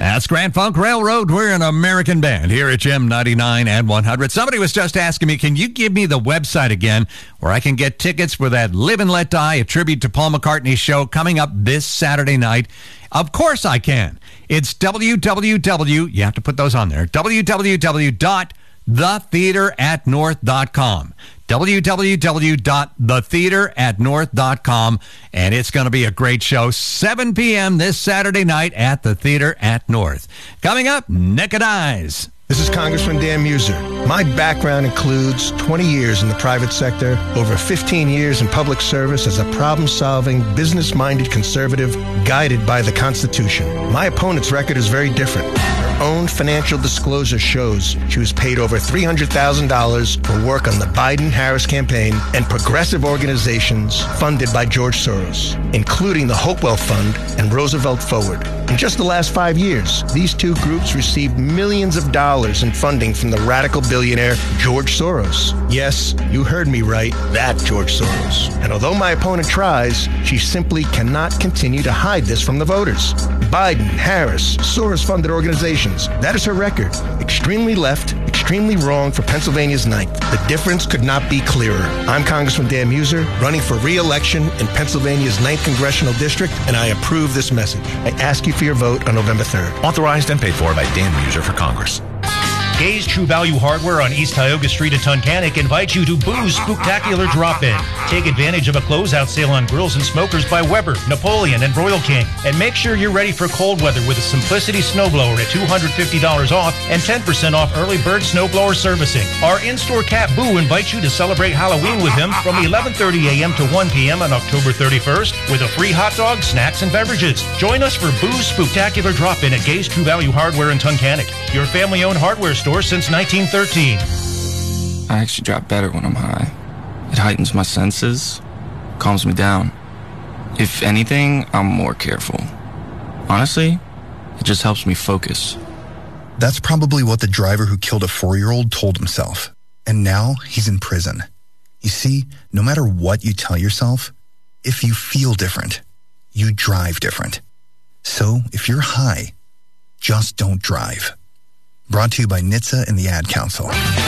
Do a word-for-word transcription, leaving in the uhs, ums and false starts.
That's Grand Funk Railroad. We're an American band here at Gem ninety-nine and one hundred. Somebody was just asking me, can you give me the website again where I can get tickets for that Live and Let Die, a tribute to Paul McCartney show coming up this Saturday night? Of course I can. It's w w w, you have to put those on there, w w w dot the theater at north dot com. w w w dot the theater at north dot com, and it's going to be a great show. seven p.m. this Saturday night at the Theater at North. Coming up, Naked Eyes. This is Congressman Dan Muser. My background includes twenty years in the private sector, over fifteen years in public service as a problem-solving, business-minded conservative guided by the Constitution. My opponent's record is very different. Her own financial disclosure shows she was paid over three hundred thousand dollars for work on the Biden-Harris campaign and progressive organizations funded by George Soros, including the Hopewell Fund and Roosevelt Forward. In just the last five years, these two groups received millions of dollars in funding from the radical billionaire George Soros. Yes, you heard me right, that George Soros. And although my opponent tries, she simply cannot continue to hide this from the voters. Biden, Harris, Soros-funded organizations, that is her record. Extremely left, extremely wrong for Pennsylvania's ninth. The difference could not be clearer. I'm Congressman Dan Muser, running for re-election in Pennsylvania's ninth Congressional District, and I approve this message. I ask you for your vote on November third. Authorized and paid for by Dan Muser for Congress. Gay's True Value Hardware on East Tioga Street in Tunkhannock invites you to Boo's Spooktacular Drop-In. Take advantage of a closeout sale on grills and smokers by Weber, Napoleon, and Royal King. And make sure you're ready for cold weather with a Simplicity snowblower at two hundred fifty dollars off and ten percent off early bird snowblower servicing. Our in-store cat Boo invites you to celebrate Halloween with him from eleven thirty a.m. to one p.m. on October thirty-first with a free hot dog, snacks, and beverages. Join us for Boo's Spooktacular Drop-In at Gay's True Value Hardware in Tunkhannock, your family-owned hardware store since nineteen thirteen. I actually drop better when I'm high. It heightens my senses, calms me down. If anything, I'm more careful. Honestly, it just helps me focus. That's probably what the driver who killed a four-year-old told himself. And now he's in prison. You see, no matter what you tell yourself, if you feel different, you drive different. So if you're high, just don't drive. Brought to you by N H T S A and the Ad Council.